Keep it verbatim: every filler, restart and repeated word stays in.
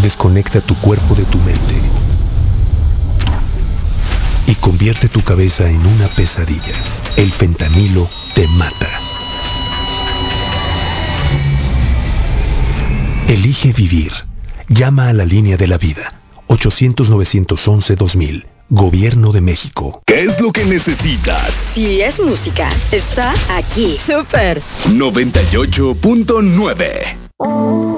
desconecta tu cuerpo de tu mente y convierte tu cabeza en una pesadilla. El fentanilo te mata. Elige vivir. Llama a la línea de la vida. ochocientos, novecientos once, dos mil. Gobierno de México. ¿Qué es lo que necesitas? Si es música, está aquí. Súper. noventa y ocho punto nueve.